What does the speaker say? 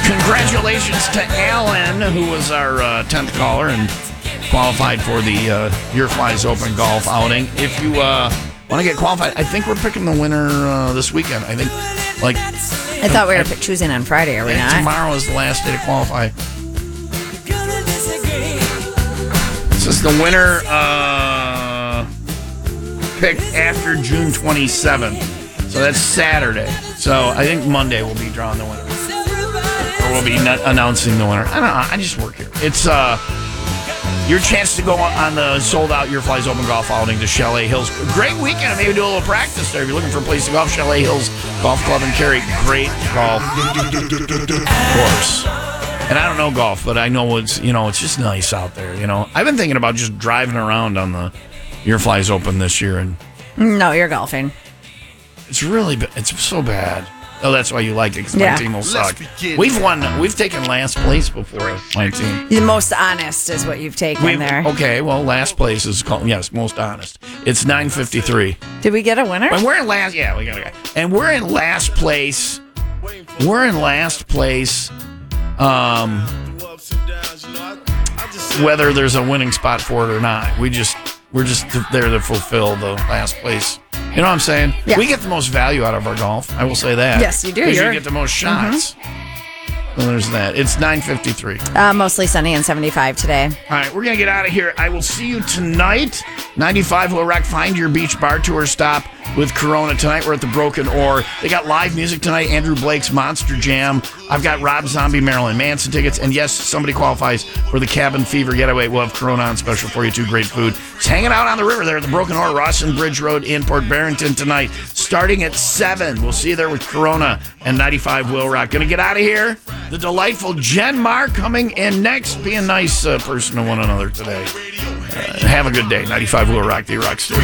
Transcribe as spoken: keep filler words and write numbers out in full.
Congratulations to Alan, who was our uh, tenth caller and qualified for the uh, Your Flies Open golf outing. If you uh, want to get qualified, I think we're picking the winner uh, this weekend. I think, like... I thought we were I, choosing on Friday, are we not? Tomorrow is the last day to qualify. This is the winner uh, picked after June twenty-seventh. So that's Saturday. So I think Monday we'll be drawing the winner. Or we'll be not announcing the winner. I don't know. I just work here. It's uh, your chance to go on the sold-out Your Flies Open golf outing to Chalet Hills. Great weekend. Maybe do a little practice there. If you're looking for a place to golf, Chalet Hills Golf Club and Cary. Great golf course. And I don't know golf, but I know it's, you know, it's just nice out there, you know. I've been thinking about just driving around on the Your Flies Open this year. And no, you're golfing. It's really, it's so bad. Oh, that's why you like it, because my Yeah. team will suck. We've won, we've taken last place before, my team. The most honest is what you've taken We've- there. Okay, well, last place is called, yes, most honest. It's nine fifty-three. Did we get a winner? And we're in last, yeah, we got a guy. And we're in last place, we're in last place, um, whether there's a winning spot for it or not. We just, we're just there to fulfill the last place. You know what I'm saying? Yeah. We get the most value out of our golf. I will say that. Yes, you do. Because you You're- get the most shots. Well, there's that. It's nine fifty-three. Uh, mostly sunny and seventy-five today. All right, we're going to get out of here. I will see you tonight. ninety-five Will Rock. Find your beach bar tour stop with Corona. Tonight we're at the Broken Oar. They got live music tonight. Andrew Blake's Monster Jam. I've got Rob Zombie, Marilyn Manson tickets. And yes, somebody qualifies for the Cabin Fever Getaway. We'll have Corona on special for you too. Great food. Just hanging out on the river there at the Broken Oar, Rawson Bridge Road in Port Barrington tonight. Starting at seven. We'll see you there with Corona and ninety-five Will Rock. Going to get out of here. The delightful Jen Marr coming in next. Be a nice uh, person to one another today. Uh, have a good day. ninety-five Will Rock, the Rock Station.